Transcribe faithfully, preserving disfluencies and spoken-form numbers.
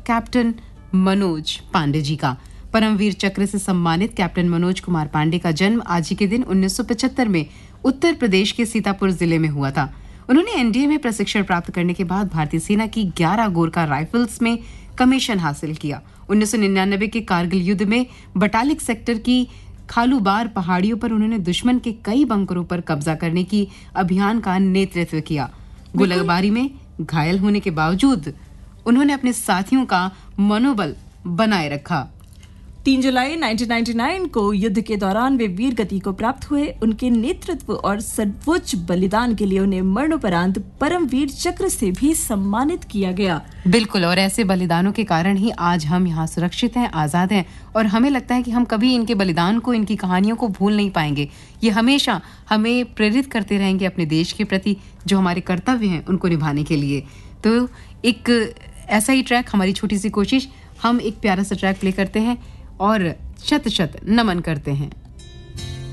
Captain Manoj Pandey ji का। परमवीर चक्र से सम्मानित कैप्टन मनोज कुमार पांडे का जन्म आज ही के दिन उन्नीस सौ पचहत्तर में उत्तर प्रदेश के सीतापुर जिले में हुआ था। उन्होंने एनडीए में प्रशिक्षण प्राप्त करने के बाद भारतीय सेना की ग्यारह गोरखा राइफल्स में कमीशन हासिल किया। उन्नीस सौ निन्यानवे के कारगिल युद्ध में बटालिक सेक्टर की खालूबार पहाड़ियों पर उन्होंने दुश्मन के कई बंकरों पर कब्जा करने की अभियान का नेतृत्व किया। गोलीबारी में घायल होने के बावजूद उन्होंने अपने साथियों का मनोबल बनाए रखा। तीन जुलाई उन्नीस सौ निन्यानवे को युद्ध के दौरान वे वीर गति को प्राप्त हुए। उनके नेतृत्व और सर्वोच्च बलिदान के लिए उन्हें मरणोपरांत परमवीर चक्र से भी सम्मानित किया गया। बिल्कुल, और ऐसे बलिदानों के कारण ही आज हम यहाँ सुरक्षित हैं, आजाद हैं, और हमें लगता है कि हम कभी इनके बलिदान को, इनकी कहानियों को भूल नहीं पाएंगे। ये हमेशा हमें प्रेरित करते रहेंगे अपने देश के प्रति जो हमारे कर्तव्य हैं उनको निभाने के लिए। तो एक ऐसा ही ट्रैक, हमारी छोटी सी कोशिश, हम एक प्यारा सा ट्रैक प्ले करते हैं और शत शत नमन करते हैं।